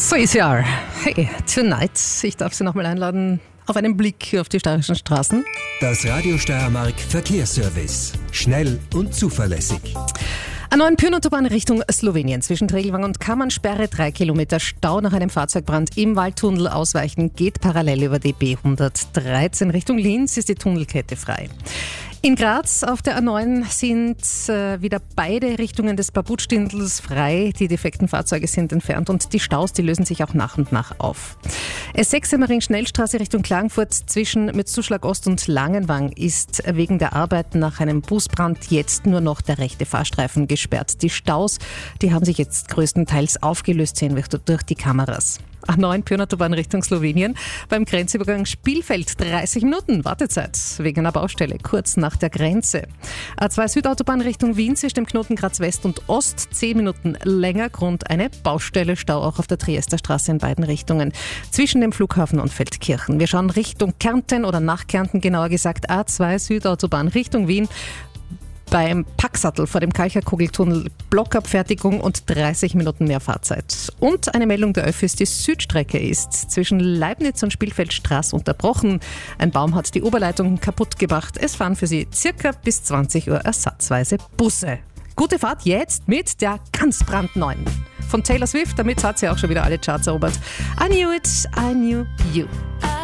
So ist ja. Hey, tonight. Ich darf Sie nochmal einladen auf einen Blick auf die steirischen Straßen. Das Radio Steiermark Verkehrsservice. Schnell und zuverlässig. An neuen Pyrnoautobahn Richtung Slowenien. Zwischen Tregelwang und Kammernsperre 3 Kilometer Stau nach einem Fahrzeugbrand im Waldtunnel. Ausweichen geht parallel über die B113. Richtung Linz ist die Tunnelkette frei. In Graz auf der A9 sind wieder beide Richtungen des Babutstindels frei. Die defekten Fahrzeuge sind entfernt und die Staus, die lösen sich auch nach und nach auf. S6 Semmering-Schnellstraße Richtung Klagenfurt zwischen Mützzuschlag Ost und Langenwang ist wegen der Arbeiten nach einem Busbrand jetzt nur noch der rechte Fahrstreifen gesperrt. Die Staus, die haben sich jetzt größtenteils aufgelöst, sehen wir durch die Kameras. A9 Pyrnoautobahn Richtung Slowenien. Beim Grenzübergang Spielfeld 30 Minuten Wartezeit wegen einer Baustelle kurz nach der Grenze. A2 Südautobahn Richtung Wien zwischen dem Knoten Graz West und Ost 10 Minuten länger. Grund eine Baustelle. Stau auch auf der Triester Straße in beiden Richtungen zwischen dem Flughafen und Feldkirchen. Wir schauen Richtung Kärnten oder nach Kärnten genauer gesagt. A2 Südautobahn Richtung Wien. Beim Packsattel vor dem Kalcherkugeltunnel Blockabfertigung und 30 Minuten mehr Fahrzeit. Und eine Meldung der Öffis, die Südstrecke ist zwischen Leibniz und Spielfeldstraße unterbrochen. Ein Baum hat die Oberleitung kaputt gemacht. Es fahren für sie circa bis 20 Uhr ersatzweise Busse. Gute Fahrt jetzt mit der ganz brandneuen von Taylor Swift. Damit hat sie auch schon wieder alle Charts erobert. I knew it, I knew you.